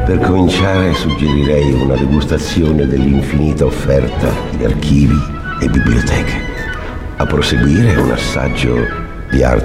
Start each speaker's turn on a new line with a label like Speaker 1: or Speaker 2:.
Speaker 1: Per cominciare suggerirei una degustazione dell'infinita offerta di archivi e biblioteche. A proseguire un assaggio di arte